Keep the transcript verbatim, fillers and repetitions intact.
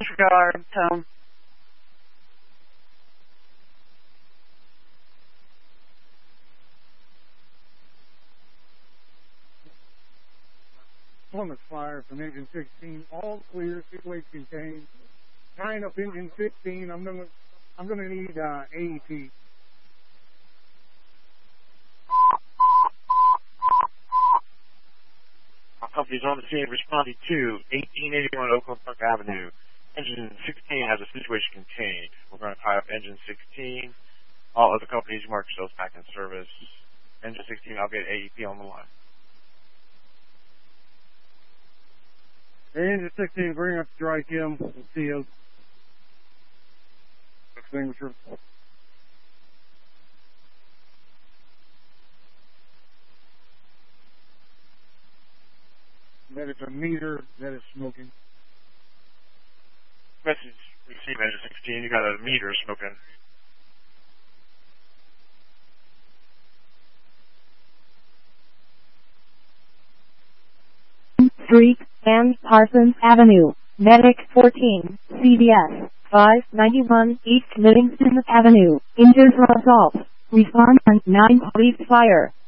Disregard, tone. Plymouth Fire from engine sixteen, all clear, situation contained. Tying up engine sixteen, I'm gonna, I'm gonna need uh, A E P. Our company's on the scene responding to eighteen eighty-one Oakland Park Avenue. Engine sixteen has a situation contained. We're going to tie up engine sixteen. All other companies, mark yourselves back in service. Engine sixteen, I'll get A E P on the line. Engine sixteen, bring up the dry chem. C O. Extinguisher. That is a meter that is smoking. Message received, engine sixteen. You got a meter smoking. Street and Parsons Avenue. Medic fourteen. C D S five ninety-one East Livingston Avenue. Injured for assault. Respond on nine police fire.